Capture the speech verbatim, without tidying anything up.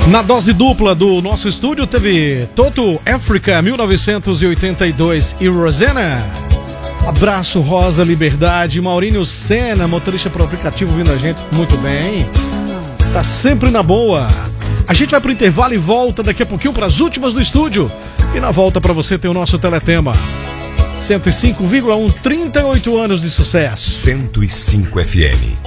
Na dose dupla do nosso estúdio teve Toto Africa mil novecentos e oitenta e dois e Rosanna. Abraço Rosa Liberdade, Maurinho Senna, motorista pro aplicativo vindo a gente muito bem. Tá sempre na boa. A gente vai pro intervalo e volta daqui a pouquinho para as últimas do estúdio. E na volta para você tem o nosso teletema. cento e cinco vírgula um, trinta e oito anos de sucesso. cento e cinco F M.